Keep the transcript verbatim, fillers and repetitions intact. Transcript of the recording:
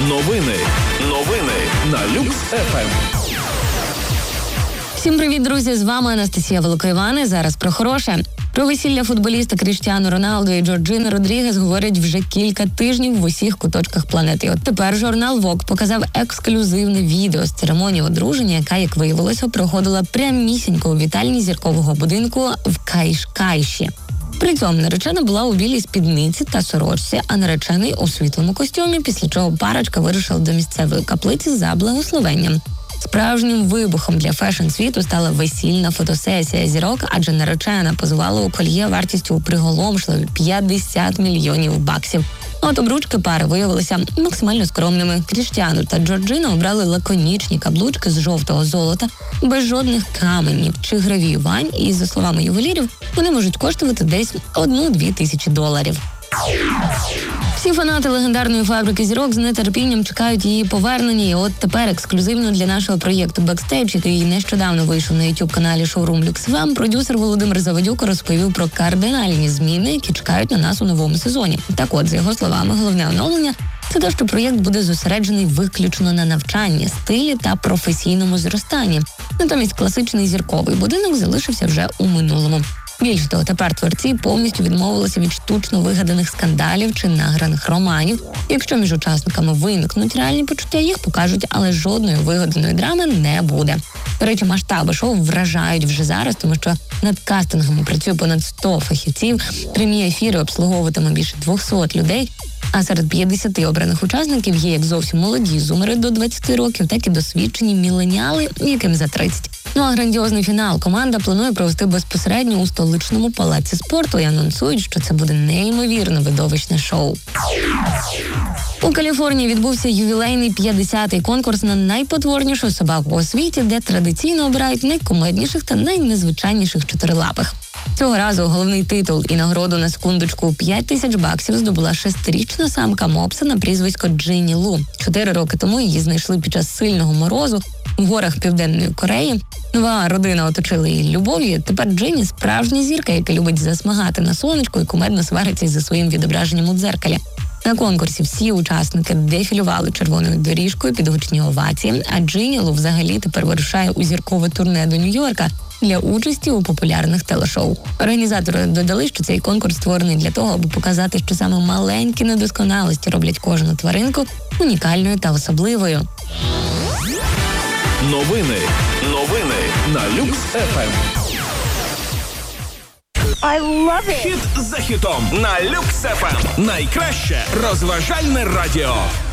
Новини. Новини на Люкс еф ем. Всім привіт, друзі! З вами Анастасія Великоїван. Зараз про хороше. Про весілля футболіста Кріштіану Роналду і Джорджини Родрігес говорять вже кілька тижнів в усіх куточках планети. От тепер журнал Vogue показав ексклюзивне відео з церемонії одруження, яка, як виявилося, проходила прямісінько у вітальні зіркового будинку в Кайш-Кайші. При цьому наречена була у білій спідниці та сорочці, а наречений у світлому костюмі, після чого парочка вирушила до місцевої каплиці за благословенням. Справжнім вибухом для фешн-світу стала весільна фотосесія зірок, адже наречена позувала у кольє вартістю у приголомшливі п'ятдесят мільйонів баксів. От обручки пари виявилися максимально скромними. Кріштіану та Джорджина обрали лаконічні каблучки з жовтого золота, без жодних каменів чи гравіювань, і, за словами ювелірів, вони можуть коштувати десь одну-дві тисячі доларів. Всі фанати легендарної фабрики зірок з нетерпінням чекають її повернення, і от тепер ексклюзивно для нашого проєкту «Бекстейдж», який нещодавно вийшов на ютуб-каналі шоурум Люкс еф ем, продюсер Володимир Завадюк розповів про кардинальні зміни, які чекають на нас у новому сезоні. Так от, за його словами, головне оновлення – це те, що проєкт буде зосереджений виключно на навчанні, стилі та професійному зростанні. Натомість класичний зірковий будинок залишився вже у минулому. Більше того, тепер творці повністю відмовилися від штучно вигаданих скандалів чи награних романів. Якщо між учасниками виникнуть реальні почуття, їх покажуть, але жодної вигаданої драми не буде. До речі, масштаби шоу вражають вже зараз, тому що над кастингами працює понад сто фахівців, прямі ефіри обслуговуватиме більше двохсот людей, а серед п'ятдесяти обраних учасників є як зовсім молоді зумери до двадцяти років, так і досвідчені міленіали, яким за тридцять. Ну а грандіозний фінал команда планує провести безпосередньо у столичному палаці спорту і анонсують, що це буде неймовірно видовищне шоу. У Каліфорнії відбувся ювілейний п'ятдесятий конкурс на найпотворнішу собаку у світі, де традиційно обирають найкумедніших та найнезвичайніших чотирилапих. Цього разу головний титул і нагороду на секундочку п'ять тисяч баксів здобула шестирічна самка мопса на прізвисько Джинні Лу. Чотири роки тому її знайшли під час сильного морозу в горах Південної Кореї. Нова родина оточила її любов'ю. Tепер Джинні – справжня зірка, яка любить засмагати на сонечку і кумедно свариться за своїм відображенням у дзеркалі. На конкурсі всі учасники дефілювали червоною доріжкою під гучні овації, а Джинні Лу взагалі тепер вирушає у зіркове турне до Нью-Йорка для участі у популярних телешоу. Організатори додали, що цей конкурс створений для того, аби показати, що саме маленькі недосконалості роблять кожну тваринку унікальною та особливою. Новини. Новини на Люкс еф ем. I love it! Хіт за хітом на Люкс еф ем. Найкраще розважальне радіо.